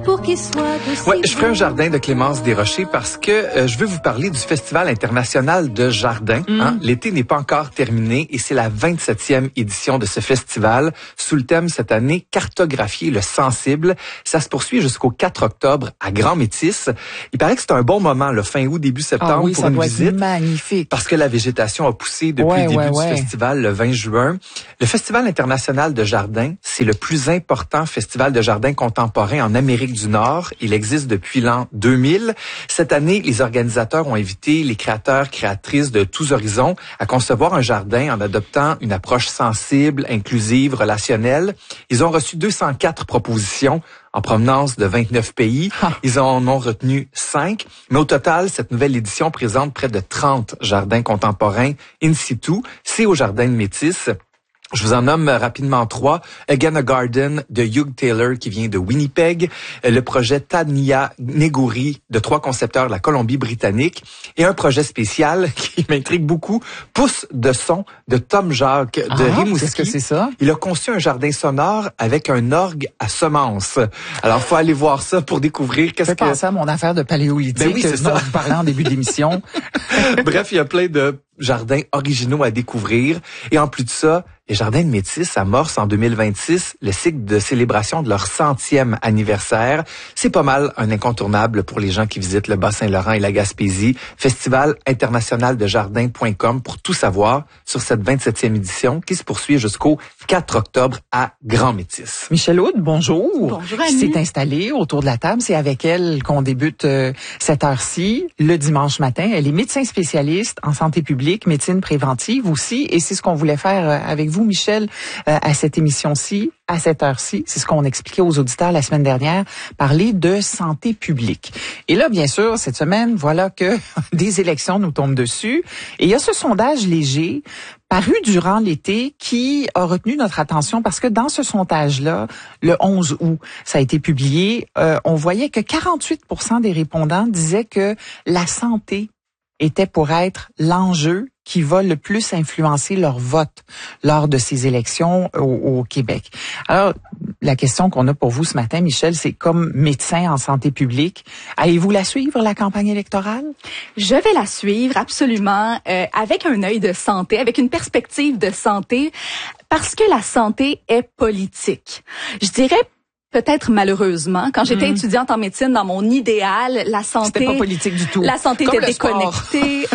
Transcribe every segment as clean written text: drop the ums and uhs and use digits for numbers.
pour qu'il soit aussi Ouais, je ferai un jardin de Clémence Desrochers parce que je veux vous parler du Festival international de jardin. Hein? L'été n'est pas encore terminé et c'est la 27e édition de ce festival sous le thème cette année cartographier le sensible. Ça se poursuit jusqu'au 4 octobre à Grand Métis. Il paraît que c'est un bon moment, le fin août, début septembre oui, pour ça une doit visite. Être magnifique. Parce que la végétation a poussé depuis le début du festival le 20 juin. Le Festival international de jardin, c'est le plus important festival de jardin contemporain en Amérique du Nord. Il existe depuis l'an 2000. Cette année, les organisateurs ont invité les créateurs, créatrices de tous horizons à concevoir un jardin en adoptant une approche sensible, inclusive, relationnelle. Ils ont reçu 204 propositions en provenance de 29 pays. Ils en ont retenu 5. Mais au total, cette nouvelle édition présente près de 30 jardins contemporains in situ. C'est au Jardin de Métis. Je vous en nomme rapidement 3. Again a Garden de Hugh Taylor qui vient de Winnipeg. Le projet Tania Negouri de 3 concepteurs de la Colombie-Britannique. Et un projet spécial qui m'intrigue beaucoup, Pouce de son de Tom Jacques de Rimouski. Qu'est-ce que c'est ça? Il a conçu un jardin sonore avec un orgue à semences. Alors, faut aller voir ça pour découvrir qu'est-ce que... Je penser à mon affaire de paléolithique oui, c'est dont ça. je vous parlais en début d'émission. Bref, il y a plein de jardins originaux à découvrir. Et en plus de ça, les Jardins de Métis amorcent en 2026 le cycle de célébration de leur 100e anniversaire. C'est pas mal un incontournable pour les gens qui visitent le Bas-Saint-Laurent et la Gaspésie. Festival international de jardin.com pour tout savoir sur cette 27e édition qui se poursuit jusqu'au 4 octobre à Grand Métis. Michel Houde, bonjour. Bonjour, Qui s'est installée autour de la table. C'est avec elle qu'on débute cette heure-ci, le dimanche matin. Elle est médecin spécialiste en santé publique, médecine préventive aussi. Et c'est ce qu'on voulait faire avec vous, Michel, à cette émission-ci, à cette heure-ci. C'est ce qu'on expliquait aux auditeurs la semaine dernière, parler de santé publique. Et là, bien sûr, cette semaine, voilà que des élections nous tombent dessus. Et il y a ce sondage léger paru durant l'été qui a retenu notre attention parce que dans ce sondage-là, le 11 août, ça a été publié, on voyait que 48% des répondants disaient que la santé était pour être l'enjeu qui va le plus influencer leur vote lors de ces élections au Québec. Alors, la question qu'on a pour vous ce matin, Michel, c'est comme médecin en santé publique, allez-vous la suivre, la campagne électorale? Je vais la suivre, absolument, avec un œil de santé, avec une perspective de santé, parce que la santé est politique. Je dirais peut-être malheureusement, quand j'étais étudiante en médecine, dans mon idéal, la santé... C'était pas politique du tout. La santé comme était déconnectée.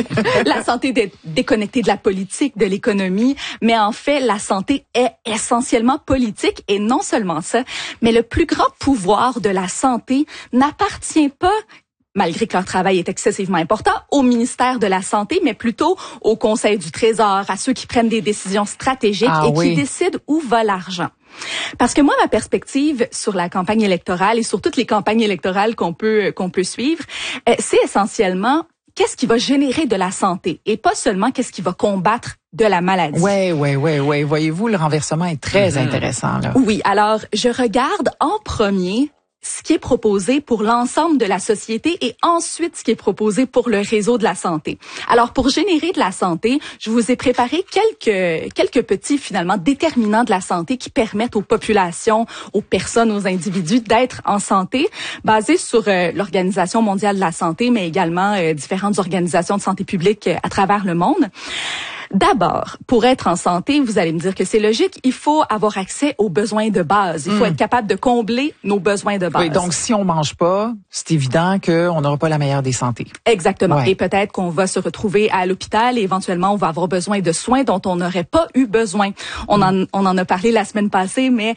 La santé était déconnectée de la politique, de l'économie. Mais en fait, la santé est essentiellement politique. Et non seulement ça, mais le plus grand pouvoir de la santé n'appartient pas, malgré que leur travail est excessivement important, au ministère de la Santé, mais plutôt au Conseil du Trésor, à ceux qui prennent des décisions stratégiques qui décident où va l'argent. Parce que moi, ma perspective sur la campagne électorale et sur toutes les campagnes électorales qu'on peut suivre, c'est essentiellement qu'est-ce qui va générer de la santé et pas seulement qu'est-ce qui va combattre de la maladie. Ouais. Voyez-vous, le renversement est très intéressant, là. Oui. Alors, je regarde en premier ce qui est proposé pour l'ensemble de la société et ensuite ce qui est proposé pour le réseau de la santé. Alors, pour générer de la santé, je vous ai préparé quelques petits, finalement, déterminants de la santé qui permettent aux populations, aux personnes, aux individus d'être en santé, basés sur l'Organisation mondiale de la santé, mais également différentes organisations de santé publique à travers le monde. D'abord, pour être en santé, vous allez me dire que c'est logique, il faut avoir accès aux besoins de base. Il faut être capable de combler nos besoins de base. Oui, donc si on mange pas, c'est évident qu'on n'aura pas la meilleure des santé. Exactement. Ouais. Et peut-être qu'on va se retrouver à l'hôpital et éventuellement on va avoir besoin de soins dont on n'aurait pas eu besoin. On en a parlé la semaine passée, mais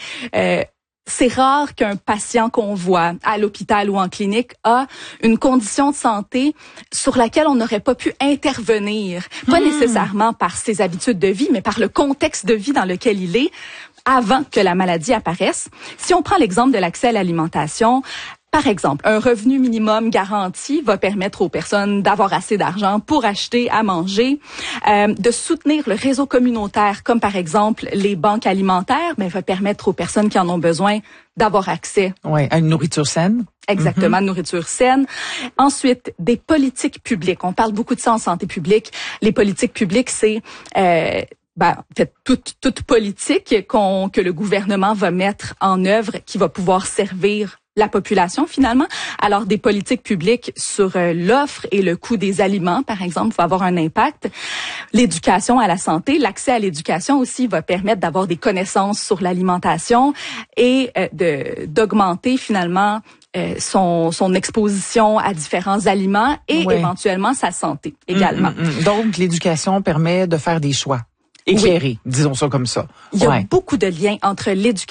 c'est rare qu'un patient qu'on voit à l'hôpital ou en clinique a une condition de santé sur laquelle on n'aurait pas pu intervenir. Pas nécessairement par ses habitudes de vie, mais par le contexte de vie dans lequel il est avant que la maladie apparaisse. Si on prend l'exemple de l'accès à l'alimentation, par exemple, un revenu minimum garanti va permettre aux personnes d'avoir assez d'argent pour acheter à manger, de soutenir le réseau communautaire, comme par exemple les banques alimentaires, mais va permettre aux personnes qui en ont besoin d'avoir accès à une nourriture saine. Exactement, de nourriture saine. Ensuite, des politiques publiques. On parle beaucoup de ça en santé publique. Les politiques publiques, c'est en fait, toute politique que le gouvernement va mettre en œuvre qui va pouvoir servir la population finalement. Alors des politiques publiques sur l'offre et le coût des aliments, par exemple, va avoir un impact. L'éducation à la santé, l'accès à l'éducation aussi va permettre d'avoir des connaissances sur l'alimentation et d'augmenter finalement son exposition à différents aliments et éventuellement sa santé également. Donc l'éducation permet de faire des choix éclairés, disons ça comme ça. Il y a beaucoup de liens entre l'éducation